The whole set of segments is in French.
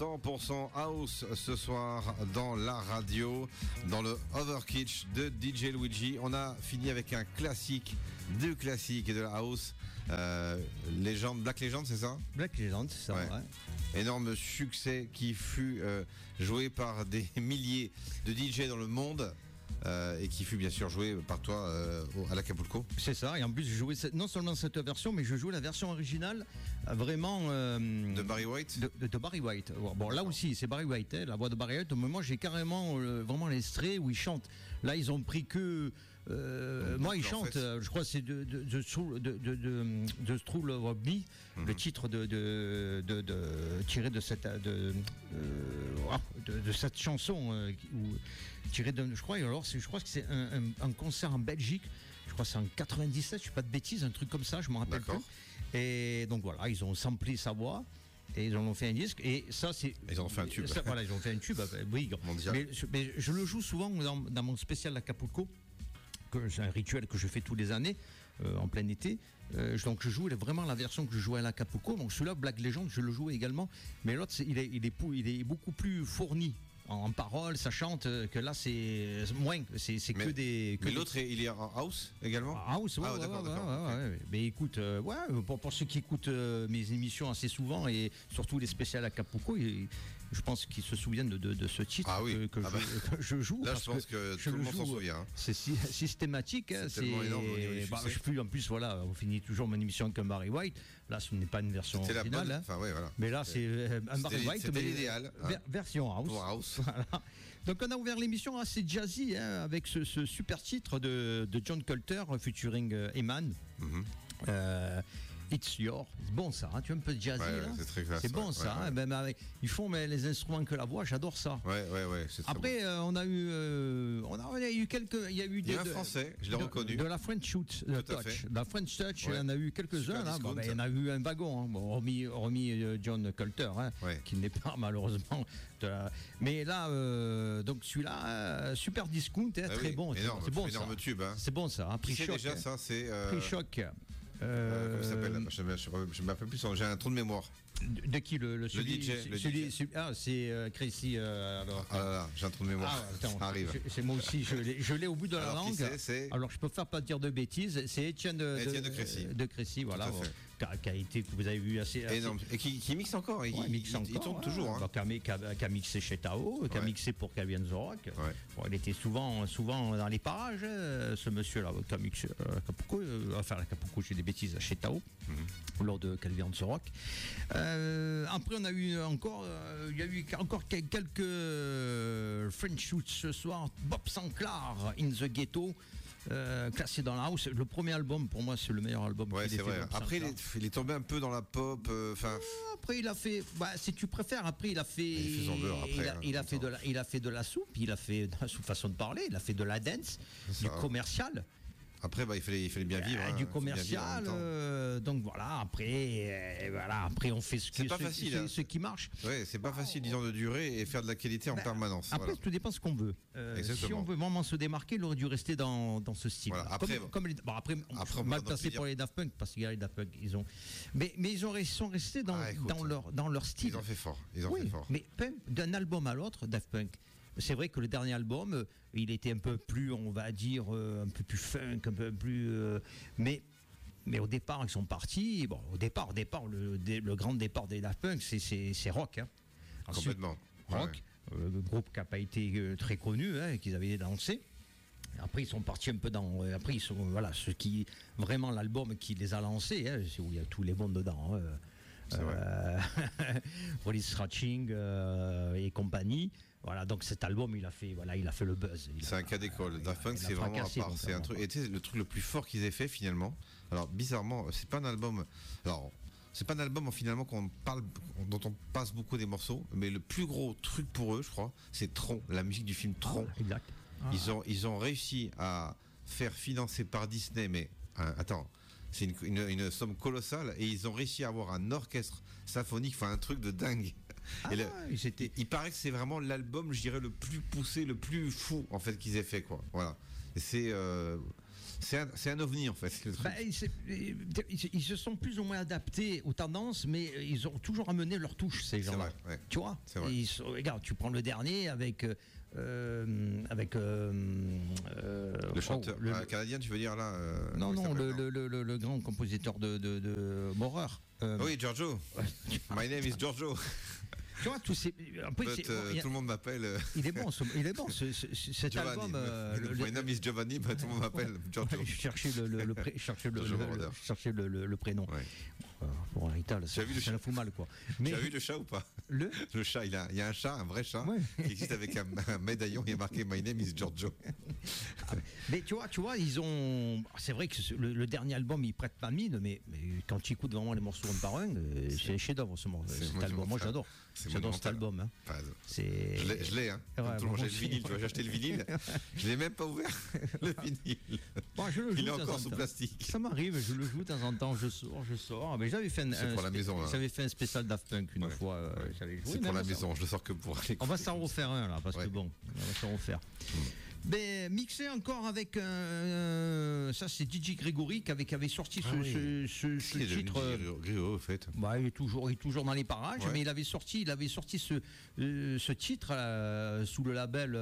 100% house ce soir dans la radio, dans le Overkitsch de DJ Luigi. On a fini avec un classique, deux classiques de la house. Black Legend, c'est ça? Black Legend, c'est ça, ouais. Énorme succès qui fut joué par des milliers de DJ dans le monde. Et qui fut bien sûr joué par toi à l'Acapulco. C'est ça, et en plus je jouais non seulement cette version, mais je jouais la version originale vraiment de Barry White. De Barry White. Bon, là aussi c'est Barry White, la voix de Barry White. Moi j'ai carrément vraiment l'extrait où il chante. Là ils ont pris que moi il chante. Je crois que c'est de True Love of Me, le titre tiré de cette chanson tiré de, je crois que c'est un concert en Belgique. Je crois que c'est en 97, je ne sais pas de bêtises, un truc comme ça, je me rappelle plus. Et donc voilà, ils ont samplé sa voix. Et ils en ont fait un disque, et ça c'est. Ils en ont fait un tube. Voilà, ils ont fait un tube, oui. Mais je le joue souvent dans mon spécial Acapulco, que c'est un rituel que je fais tous les années, en plein été. Donc je joue vraiment la version que je jouais à l'Acapulco. Donc celui-là, Black Legend, je le joue également. Mais l'autre, il est beaucoup plus fourni. En paroles, ça chante, que là c'est moins, c'est que des. Mais l'autre, il est en house également. House, ouais, d'accord. Mais écoute, pour ceux qui écoutent mes émissions assez souvent et surtout les spéciales Acapulco, je pense qu'ils se souviennent de ce titre que je joue. Là, je pense que tout le monde s'en souvient. C'est systématique. C'est tellement énorme. En plus, voilà, on finit toujours mon émission avec un Barry White. Là, ce n'est pas une version originale. Mais là, c'est un Barry White. C'était l'idéal. Version house. Pour house. Voilà. Donc on a ouvert l'émission assez jazzy avec ce super titre de John Colter featuring Eman. It's Your. C'est bon ça, tu es un peu jazzy là. C'est très classe. C'est bon ça. Même avec, ils font les instruments que la voix, j'adore ça. C'est très Après, bon. on a eu quelques. Il y a eu un français, je l'ai reconnu. De la French Touch. La French Touch, il y en a eu quelques-uns là. Il y en a eu un wagon, hormis John Colter, qui n'est pas malheureusement. Mais là, donc celui-là, super discount, très bon. Énorme, c'est bon. Énorme tube. C'est bon ça. Prix choc. Déjà ça, c'est. Prix choc. Comment il s'appelle? Je m'appelle plus. J'ai un trou de mémoire. De qui le DJ. C'est Crécy. Alors. Ah là là, j'ai un trou de mémoire. Ça arrive. C'est moi aussi, je l'ai au bout de la langue. Alors je peux pas dire de bêtises. C'est Étienne de Crécy. De Crécy, voilà. Qui a été, que vous avez vu assez énorme. Et qui mixe encore. Il tourne toujours. Qui a mixé chez Tao, qui a mixé pour Kavian Zorok. Il était souvent dans les parages, ce monsieur-là, qui a mixé l'Acapulco, j'ai des bêtises, chez Tao, lors de Calvian Zorok. Après, on a eu encore, il y a eu encore quelques French Shoots ce soir. Bob Sinclair, In the Ghetto. Classé dans la house. Le premier album, pour moi, c'est le meilleur album qu'il ait fait. Vrai. Après, il est tombé un peu dans la pop. Après, il a fait. Si tu préfères, après, il a fait. Il a fait de la soupe. Il a fait de la soupe façon de parler. Il a fait de la dance, du commercial. Après, il fallait bien vivre. Du commercial. Donc voilà. Après, on fait ce qui marche. Ouais, c'est pas facile, disons, de durer et faire de la qualité en permanence. Après, tout dépend ce qu'on veut. Si on veut vraiment se démarquer, il aurait dû rester dans ce style. Voilà. Après, on mal placé pour les Daft Punk, parce qu'il y a les Daft Punk, mais ils sont restés dans leur style. Ils ont fait fort. Mais d'un album à l'autre, Daft Punk. C'est vrai que le dernier album, il était un peu plus, on va dire, un peu plus funk, un peu plus. Mais au départ, ils sont partis. Bon, au départ, le grand départ des Daft Punk, c'est rock. Complètement. Rock, le groupe qui n'a pas été très connu, qu'ils avaient lancé. Après, ils sont partis un peu dans. Après, ils sont ceux qui vraiment l'album qui les a lancés, c'est où il y a tous les bons dedans. Police Scratching et compagnie. Voilà, donc cet album, il a fait le buzz. C'est un cas d'école. Daft Punk, c'est vraiment à part. C'est un truc. Et le truc le plus fort qu'ils aient fait finalement. Alors bizarrement, c'est pas un album. Alors. C'est pas un album finalement dont on passe beaucoup des morceaux, mais le plus gros truc pour eux, je crois, c'est Tron, la musique du film Tron. Exact. Ils ont réussi à faire financer par Disney, mais c'est une somme colossale, et ils ont réussi à avoir un orchestre symphonique, un truc de dingue. Il paraît que c'est vraiment l'album, je dirais, le plus poussé, le plus fou en fait qu'ils aient fait, quoi. Voilà. Et C'est un ovni en fait. Ils se sont plus ou moins adaptés aux tendances, mais ils ont toujours amené leur touche, ces gens-là. Ouais. Tu vois, regarde, tu prends le dernier avec le chanteur canadien, tu veux dire là non, le grand compositeur de horreur. Oui, Giorgio. My name is Giorgio. Tu vois, tout le monde m'appelle. Il est bon, cet album. My name is Giovanni, tout le monde m'appelle Giorgio. Cherchez le prénom. Ouais. Pour Rita, ça la fout mal, quoi. Tu as vu le chat ou pas? Le chat, il y a un chat, un vrai chat, qui existe avec un médaillon, il est marqué My name is Giorgio. Mais tu vois, ils ont. C'est vrai que le dernier album, il prête pas mine, mais quand tu écoutes vraiment les morceaux un par un, c'est un chef-d'œuvre cet album. Moi, j'adore. J'adore cet album. Hein. Je l'ai, hein. J'ai le vinyle, j'ai acheté le vinyle. Je l'ai même pas ouvert, le vinyle. Il est encore sous plastique. Ça m'arrive, je le joue de temps en temps, je sors. Mais j'avais fait un spécial Daft Punk une fois. C'est pour la maison, je le sors que pour aller. On va s'en refaire un là, parce que bon, on va s'en refaire. Mais mixé encore avec ça, c'est DJ Grégory qui avait sorti ce titre. Grégory, au fait. Bah, il est toujours dans les parages, mais il avait sorti ce titre sous le label.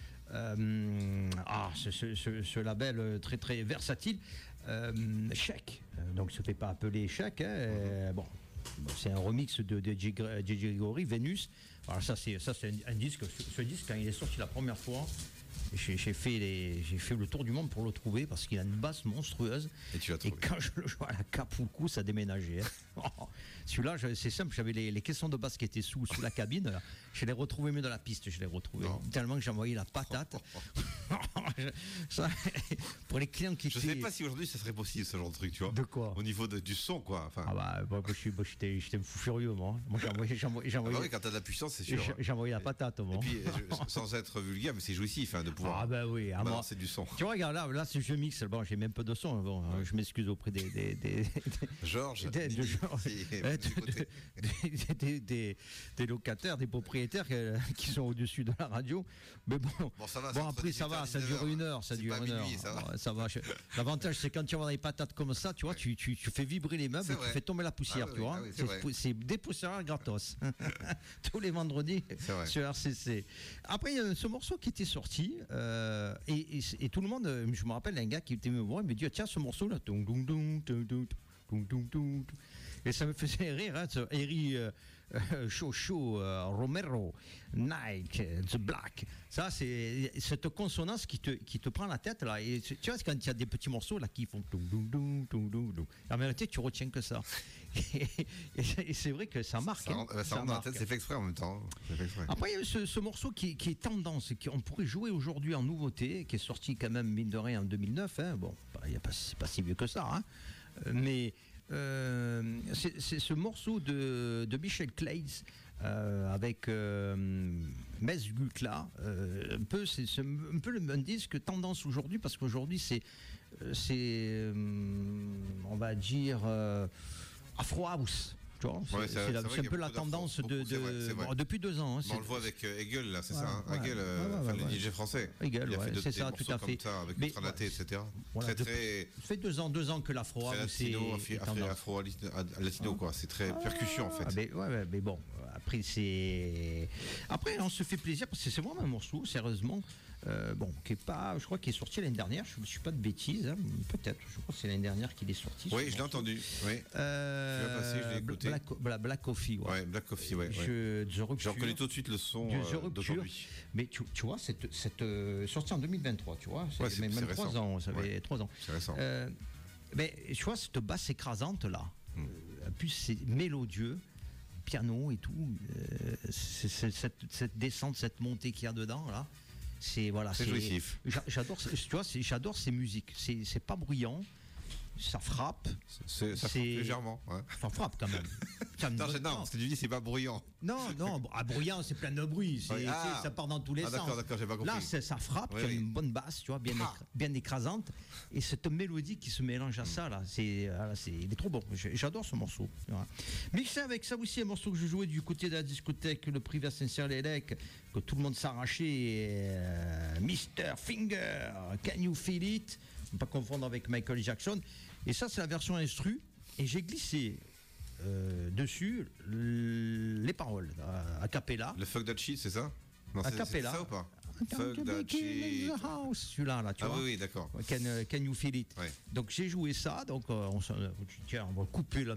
Ce label très très versatile, Chèque. Donc, ça ne fait pas appeler Chèque. Bon, c'est un remix de DJ Grégory, Vénus. Alors ça c'est un disque. Ce disque, quand il est sorti la première fois, j'ai fait le tour du monde pour le trouver parce qu'il a une basse monstrueuse. Et quand je le jouais à la cape ou le coup, ça déménageait. Celui-là, c'est simple, j'avais les caissons de basse qui étaient sous la cabine. Là. Je l'ai retrouvé mieux de la piste, tellement que j'ai envoyé la patate. Ça, pour les clients qui je sais pas si aujourd'hui ça serait possible ce genre de truc, tu vois. De quoi? Au niveau du son, quoi. Enfin... j'étais fou furieux, moi. J'ai envoyé oui, quand t'as de la puissance, c'est sûr. J'ai envoyé la patate, moi. Et puis, sans être vulgaire, mais c'est jouissif de pouvoir. Ah bah oui, c'est du son. Tu vois, regarde, là c'est je mixe. Bon, j'ai même peu de son. Bon, je m'excuse auprès des locataires, des propriétaires qui sont au-dessus de la radio. Mais bon après ça va, ça dure une heure. Ça va. L'avantage, c'est quand tu vas dans les patates comme ça, tu vois, tu fais vibrer les meubles, tu fais tomber la poussière, tu vois. C'est dépoussiérage gratos. Tous les vendredis sur RCC. Après, il y a ce morceau qui était sorti et tout le monde, je me rappelle d'un gars qui était me voir, il me dit tiens, ce morceau là, et ça me faisait rire, hein, Eri Romero, Nike, The Black. Ça, c'est cette consonance qui te prend la tête là. Et tu vois, quand il y a des petits morceaux là qui font en vérité, tu retiens que ça. Et c'est vrai que ça marque. Ça rentre dans la tête, c'est fait exprès en même temps. Après, il y a eu ce morceau qui est tendance, qu'on pourrait jouer aujourd'hui en nouveauté, qui est sorti quand même, mine de rien, en 2009. Hein. Bon, c'est pas si vieux que ça. Hein. Mais c'est ce morceau de Michel Claes avec Mess Gukla. C'est un peu un disque tendance aujourd'hui, parce qu'aujourd'hui c'est on va dire Afro House. C'est un peu la tendance depuis 2 ans. Hein, on le voit avec Hegel, là, c'est ça, Hegel, le DJ français. Hegel, c'est ça, tout à fait. Avec Contralaté, etc. Ça fait 2 ans que l'Afro House est afro-latino, quoi. C'est très percussion, en fait. Mais bon, après on se fait plaisir parce que c'est vraiment un morceau, sérieusement. Qui est pas, je crois qu'il est sorti l'année dernière. Je ne suis pas de bêtises, hein, peut-être. Je crois que c'est l'année dernière qu'il est sorti. Oui, je l'ai entendu. Oui. Je l'ai écouté. Black Coffee, ouais. Black Coffee, ouais. J'ai reconnu tout de suite le son d'aujourd'hui. Mais tu vois, cette sortie en 2023, tu vois, c'est même 3 ans. Ça fait 3 ans. C'est récent. Mais tu vois, cette basse écrasante là, en plus c'est mélodieux. Piano et tout, cette descente, cette montée qu'il y a dedans là, c'est jouissif. J'adore ces musiques. C'est pas bruyant, ça frappe. Ça frappe légèrement. Ouais. Ça frappe quand même. Non, ce que tu dis, c'est pas bruyant. Non, bruyant, c'est plein de bruit. Ça part dans tous les sens. D'accord, j'ai pas compris. Là, ça frappe, il y a une bonne basse, tu vois, bien écrasante. Et cette mélodie qui se mélange à ça, là, il est trop bon. J'adore ce morceau. Mixé avec ça aussi, un morceau que je jouais du côté de la discothèque, le privé à Saint-Cyr-l'Élec, que tout le monde s'arrachait. Mr. Finger, Can You Feel It? ne pas confondre avec Michael Jackson. Et ça, c'est la version instru. Et j'ai glissé dessus les paroles, a cappella. Le Fuck That Shit, c'est ça? Non, a cappella. C'est ça ou pas? Fuck That Shit. Celui-là, là, tu vois. Oui, d'accord. Can You Feel It? Ouais. Donc j'ai joué ça. Donc tiens, on va couper la